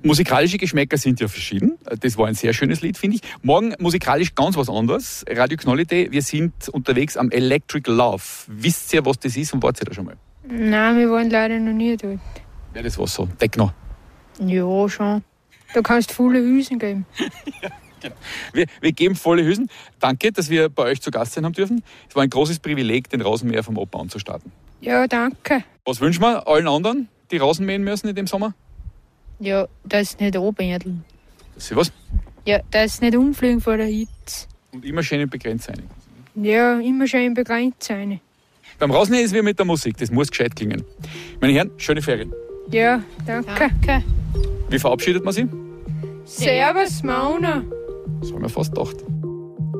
Musikalische Geschmäcker sind ja verschieden. Das war ein sehr schönes Lied, finde ich. Morgen musikalisch ganz was anderes. Radio Knolli, wir sind unterwegs am Electric Love. Wisst ihr, was das ist und wart ihr da schon mal? Nein, wir waren leider noch nie dort. Ja, das war so. Techno. Ja, schon. Da kannst du volle Hüsen geben. Ja, genau. Wir geben volle Hüsen. Danke, dass wir bei euch zu Gast sein haben dürfen. Es war ein großes Privileg, den Rasenmäher vom Opa anzustarten. Ja, danke. Was wünschen wir allen anderen, die Rasen mähen müssen in dem Sommer? Ja, dass nicht anbändeln. Dass sie was? Ja, dass nicht umfliegen vor der Hitze. Und immer schön begrenzt sein. Ja, immer schön begrenzt sein. Beim Rasenmähen ist wie mit der Musik, das muss gescheit klingen. Meine Herren, schöne Ferien. Ja, danke. Wie verabschiedet man sie? Servus, Mauna. Das haben wir fast gedacht.